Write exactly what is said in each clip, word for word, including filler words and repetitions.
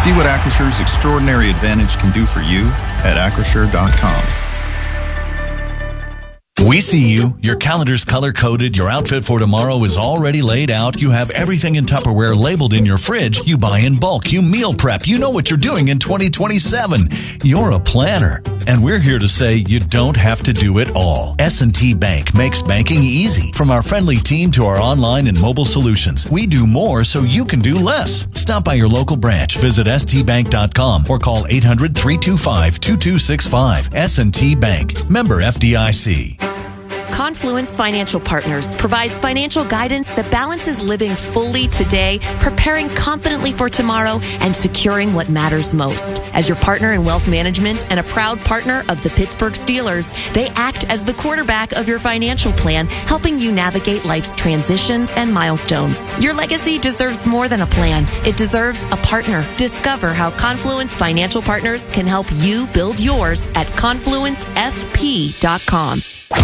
See what Acrissure's extraordinary advantage can do for you at Acrisure dot com. We see you. Your calendar's color-coded. Your outfit for tomorrow is already laid out. You have everything in Tupperware labeled in your fridge. You buy in bulk. You meal prep. You know what you're doing in twenty twenty-seven. You're a planner. And we're here to say you don't have to do it all. S and T Bank makes banking easy. From our friendly team to our online and mobile solutions, we do more so you can do less. Stop by your local branch. Visit S T bank dot com or call eight hundred, three two five, two two six five. S and T Bank. Member F D I C. Confluence Financial Partners provides financial guidance that balances living fully today, preparing confidently for tomorrow, and securing what matters most. As your partner in wealth management and a proud partner of the Pittsburgh Steelers, they act as the quarterback of your financial plan, helping you navigate life's transitions and milestones. Your legacy deserves more than a plan. It deserves a partner. Discover how Confluence Financial Partners can help you build yours at confluence f p dot com.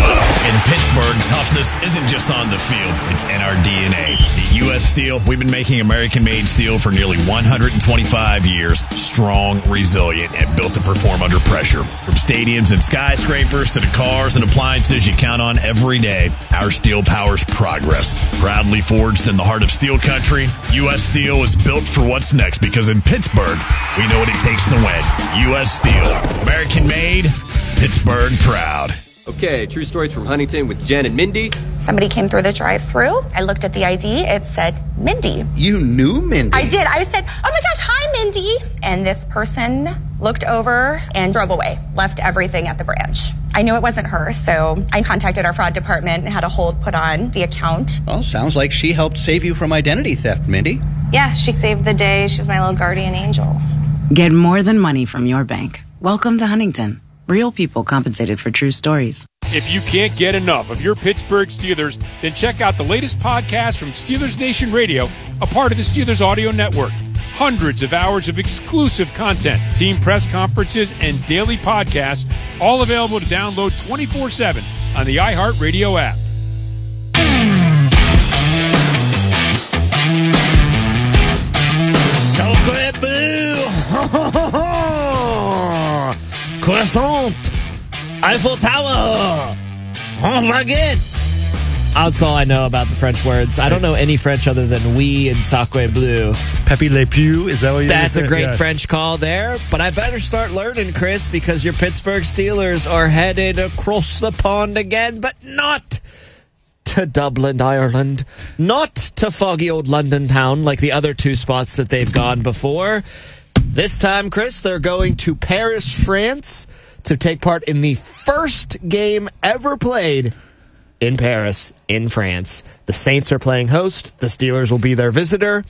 In Pittsburgh, toughness isn't just on the field, it's in our D N A. At U S Steel, we've been making American-made steel for nearly one hundred twenty-five years. Strong, resilient, and built to perform under pressure. From stadiums and skyscrapers to the cars and appliances you count on every day, our steel powers progress. Proudly forged in the heart of steel country, U S Steel is built for what's next because in Pittsburgh, we know what it takes to win. U S Steel, American-made, Pittsburgh proud. Okay, true stories from Huntington with Jen and Mindy. Somebody came through the drive-thru. I looked at the I D. It said Mindy. You knew Mindy? I did. I said, oh my gosh, hi, Mindy. And this person looked over and drove away, left everything at the branch. I knew it wasn't her, so I contacted our fraud department and had a hold put on the account. Well, sounds like she helped save you from identity theft, Mindy. Yeah, she saved the day. She was my little guardian angel. Get more than money from your bank. Welcome to Huntington. Real people compensated for true stories. If you can't get enough of your Pittsburgh Steelers, then check out the latest podcast from Steelers Nation Radio, a part of the Steelers Audio Network. Hundreds of hours of exclusive content, team press conferences, and daily podcasts, all available to download twenty-four seven on the iHeartRadio app. Sacre bleu! Croissant! Eiffel Tower! En baguette! That's all I know about the French words. I don't know any French other than oui and sacre bleu. Pepe Le Pew, is that what you That's said? a great Yes. French call there, but I better start learning, Chris, because your Pittsburgh Steelers are headed across the pond again, but not to Dublin, Ireland. Not to foggy old London town like the other two spots that they've gone before. This time, Chris, they're going to Paris, France, to take part in the first game ever played in Paris, in France. The Saints are playing host. The Steelers will be their visitor.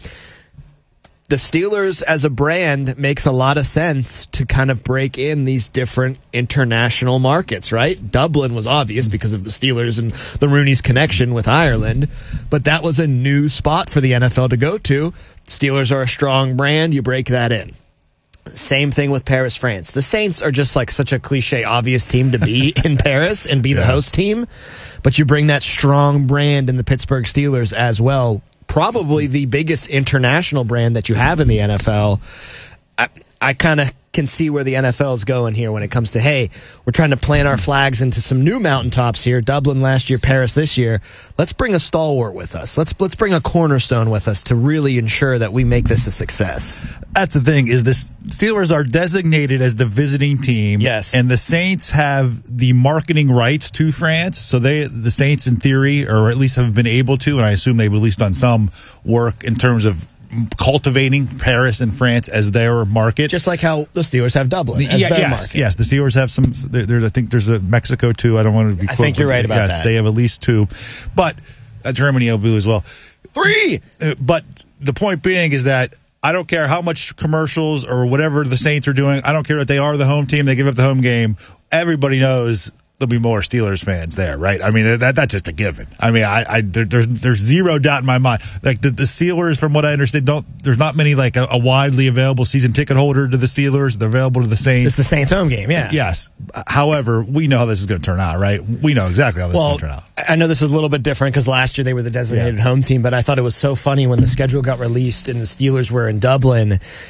The Steelers as a brand makes a lot of sense to kind of break in these different international markets, right? Dublin was obvious because of the Steelers and the Rooney's connection with Ireland, but that was a new spot for the N F L to go to. Steelers are a strong brand. You break that in. Same thing with Paris, France. The Saints are just like such a cliche, obvious team to be in Paris and be yeah. the host team. But you bring that strong brand in the Pittsburgh Steelers as well. Probably the biggest international brand that you have in the N F L. I, I kind of can see where the N F L is going here when it comes to, hey, we're trying to plant our flags into some new mountaintops here. Dublin last year, Paris this year. Let's bring a stalwart with us. Let's let's bring a cornerstone with us to really ensure that we make this a success. That's the thing, is the Steelers are designated as the visiting team. Yes. And the Saints have the marketing rights to France. So they, the Saints, in theory, or at least have been able to, and I assume they've at least done some work in terms of cultivating Paris and France as their market, just like how the Steelers have Dublin as yeah, their yes, market. Yes, the Steelers have some. There, there's, I think there's a Mexico too. I don't want to be. I think you're right about yes, that. They have at least two, but uh, Germany will be as well. Three. Uh, but the point being is that I don't care how much commercials or whatever the Saints are doing. I don't care that they are the home team. They give up the home game. Everybody knows there'll be more Steelers fans there, right? I mean, that that's just a given. I mean, I, I there, there's there's zero doubt in my mind. Like the, the Steelers, from what I understand, don't there's not many like a, a widely available season ticket holder to the Steelers. They're available to the Saints. It's the Saints home game, yeah. Yes. However, we know how this is going to turn out, right? We know exactly how this well, is going to turn out. I know this is a little bit different because last year they were the designated yeah. home team, but I thought it was so funny when the schedule got released and the Steelers were in Dublin.